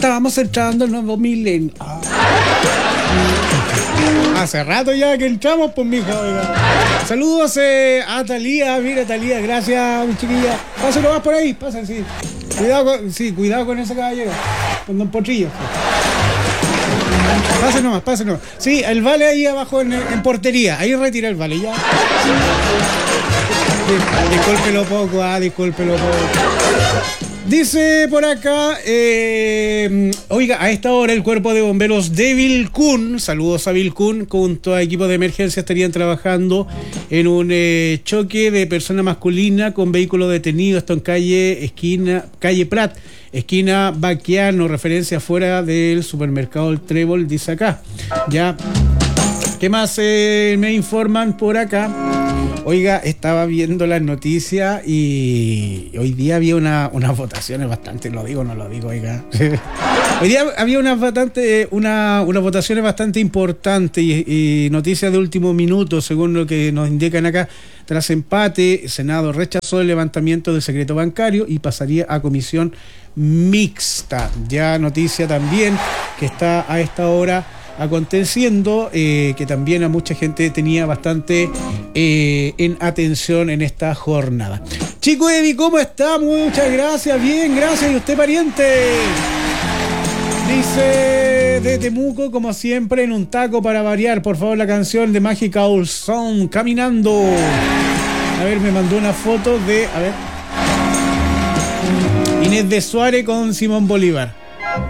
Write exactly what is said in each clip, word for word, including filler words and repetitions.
Estábamos entrando en el nuevo milenio. Ah. Hace rato ya que entramos, pues, mija. Oiga. Saludos eh, a Talía. Mira, Talía, gracias, mi chiquilla. Pásenlo más por ahí, pasen, sí. Cuidado con, sí, cuidado con ese caballero. Con Don Potrillo. Pase nomás, pase nomás. Sí, el vale ahí abajo en, en portería. Ahí retira el vale, ya. Discúlpelo poco, ah, discúlpelo poco. Dice por acá, eh, oiga, a esta hora el cuerpo de bomberos de Vilcún, saludos a Vilcún, junto a equipos de emergencia estarían trabajando en un eh, choque de persona masculina con vehículo detenido, esto en calle esquina, calle Prat, esquina Baquiano, referencia fuera del supermercado El Trébol, dice acá. Ya, ¿qué más eh, me informan por acá? Oiga, estaba viendo las noticias y hoy día había una, unas votaciones bastante, lo digo, no lo digo, oiga. Hoy día había unas, bastante, una, unas votaciones bastante importantes y, y noticias de último minuto, según lo que nos indican acá. Tras empate, el Senado rechazó el levantamiento del secreto bancario y pasaría a comisión mixta. Ya noticia también que está a esta hora aconteciendo, eh, que también a mucha gente tenía bastante eh, en atención en esta jornada. Chico Eddie, ¿cómo está? Muchas gracias, bien, gracias. ¿Y usted, pariente? Dice de Temuco, como siempre, en un taco para variar, por favor, la canción de Magical Song, Caminando. A ver, me mandó una foto de, a ver, Inés de Suárez con Simón Bolívar.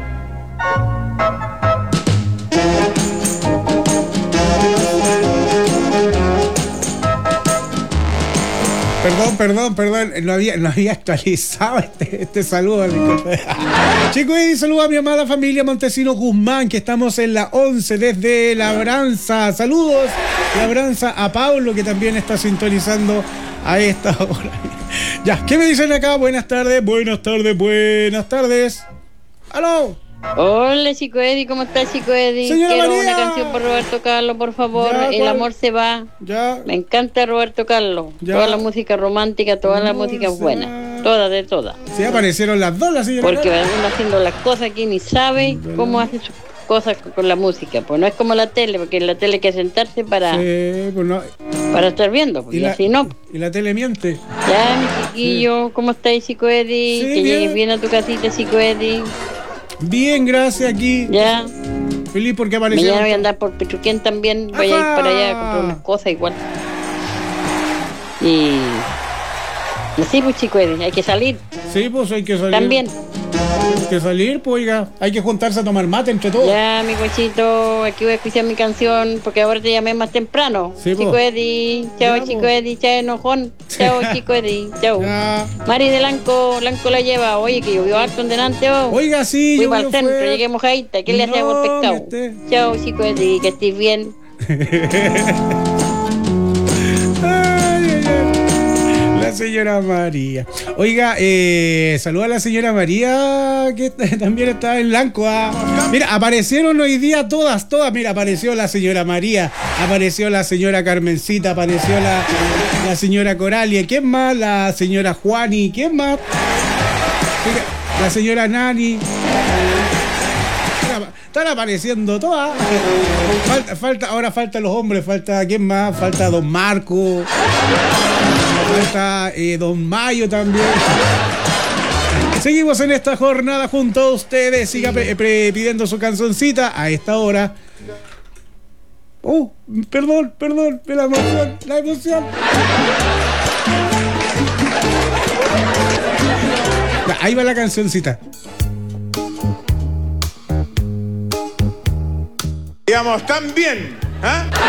Perdón, perdón, perdón, no había, no había actualizado este, este saludo. Chicos, y saludo a mi amada familia Montesino Guzmán, que estamos en la once desde Labranza. Saludos, Labranza, a Pablo, que también está sintonizando a esta hora. Ya, ¿qué me dicen acá? Buenas tardes, buenas tardes, buenas tardes. ¡Aló! Hola, Chico Eddie, ¿cómo estás, Chico Eddie? Señora Quiero María. una canción por Roberto Carlos, por favor. Ya, El ¿cuál? amor se va. Ya. Me encanta Roberto Carlos. Ya. Toda la música romántica, toda la Amor música se buena. va. Todas, de todas. Sí, aparecieron las dos, la señora. Porque uno haciendo las cosas aquí ni sabe cómo hace sus cosas con la música. Pues no es como la tele, porque en la tele hay que sentarse para, Sí, pues no. para estar viendo. Pues, Y y la- así no. Y la tele miente. Ya, mi chiquillo, ¿cómo estáis, Chico Eddie? Sí, que bien. llegues bien a tu casita, Chico Eddie. Bien, gracias aquí. Ya. Feliz porque aparecieron. Mañana voy a andar por Pechuquén también. Voy a ir Ajá. para allá a comprar unas cosas igual. Y así pues, Chico Eddie, hay que salir Sí, pues hay que salir. también. Hay que salir, pues oiga. Hay que juntarse a tomar mate entre todos. Ya, mi cochito, aquí voy a escuchar mi canción porque ahora te llamé más temprano. Sí, po. Chico Eddie, chao, Ya, po. Chico Eddie, chao, enojón. Chao, Chico Eddie, chao. Ya. Mari de Lanco, Lanco la lleva. Oye, que llovió harto en delante, oh. Oiga, sí, Fui yo para el fue- centro, llegué mojadita. ¿Qué le hacía No, por pescado? viste. Chao, Chico Eddie, que estés bien. Ay, ay, ay. La señora María. Oiga, eh, saluda a la señora María, que también está en Lanco. Ah. Mira, aparecieron hoy día todas, todas. Mira, apareció la señora María, apareció la señora Carmencita, apareció la, la señora Coralia. ¿Quién más? La señora Juani. ¿Quién más? Mira, la señora Nani. Mira, están apareciendo todas. Falta, falta, ahora faltan los hombres, falta ¿quién más? Falta Don Marco. Falta eh, Don Mayo también. Seguimos en esta jornada junto a ustedes. Siga pe- pre- pidiendo su canzoncita a esta hora. Oh, perdón, perdón, la emoción, la emoción. Ahí va la cancioncita. Digamos, tan bien, ¿ah?